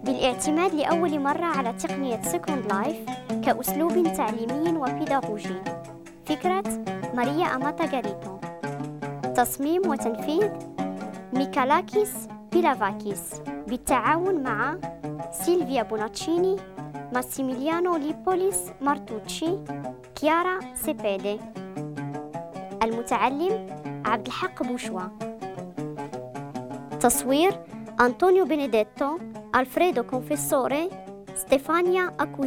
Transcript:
بالاعتماد لأول مرة على تقنية سكوند لايف كأسلوب تعليمي وبيداغوجي. فكرة ماريا أماتا غاليتو. تصميم وتنفيذ ميكالاكيس بيلافاكيس بالتعاون مع سيلفيا بوناتشيني، ماسيميليانو ليبوليس مارتوتشي، كيارا سيبيدي. المتعلم عبد الحق بوشوا. تصوير أنطونيو بينيديتو، ألفريدو كونفيسوري، ستيفانيا أكوي.